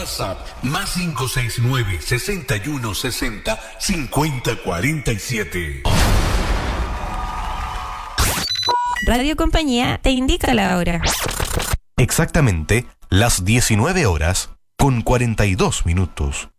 WhatsApp más 569-6160-5047. Radio Compañía te indica la hora. Exactamente las 19 horas con 42 minutos.